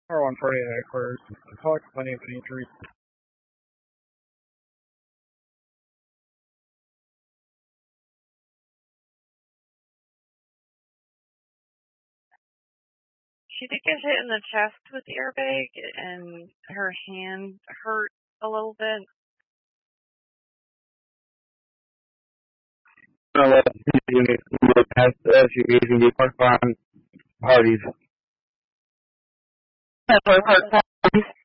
or on cardiac arrest. Talked plenty of injuries. She did get hit in the chest with the airbag, and her hand hurt a little bit. Let units move past the SUVs and get parked behind parties. That's what hurt.